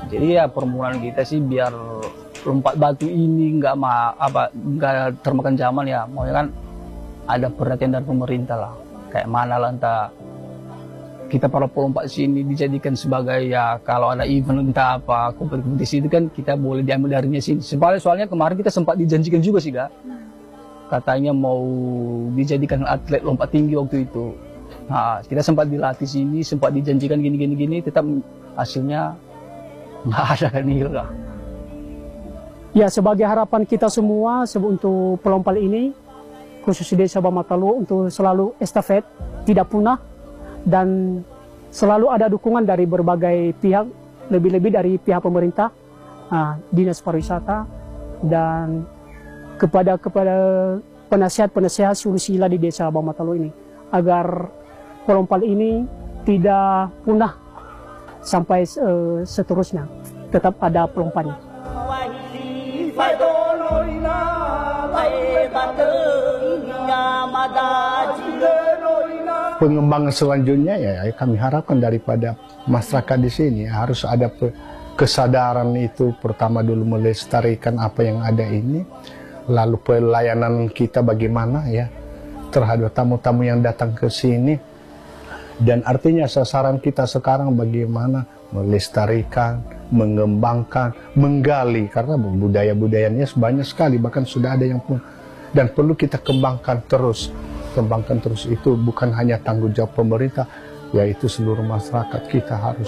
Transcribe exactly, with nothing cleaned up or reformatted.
jadi ya permohonan kita sih biar lompat batu ini nggak ma apa nggak termakan zaman ya, maunya kan ada perhatian dari pemerintah lah, kayak mana lah entah kita para pelompat sini dijadikan sebagai ya kalau ada event entah apa kompetisi itu kan kita boleh diambil darinya sini. Soalnya soalnya kemarin kita sempat dijanjikan juga sih Kak, katanya mau dijadikan atlet lompat tinggi waktu itu. Nah, kita sempat dilatih sini, sempat dijanjikan gini-gini gini, tetap hasilnya nggak ada kan Kak. Ya, sebagai harapan kita semua untuk pelompat ini, khusus di Desa Bamatalu untuk selalu estafet, tidak punah, dan selalu ada dukungan dari berbagai pihak, lebih-lebih dari pihak pemerintah, nah, dinas pariwisata, dan kepada kepada penasihat-penasihat Sulisila di Desa Bamatalu ini, agar pelompat ini tidak punah sampai uh, seterusnya, tetap ada pelompatnya. Pengembangan selanjutnya ya kami harapkan daripada masyarakat di sini harus ada kesadaran itu, pertama dulu melestarikan apa yang ada ini, lalu pelayanan kita bagaimana ya terhadap tamu-tamu yang datang ke sini, dan artinya sasaran kita sekarang bagaimana melestarikan, mengembangkan, menggali, karena budaya-budayanya banyak sekali, bahkan sudah ada yang pun, dan perlu kita kembangkan terus. Kembangkan terus itu bukan hanya tanggung jawab pemerintah, yaitu seluruh masyarakat kita harus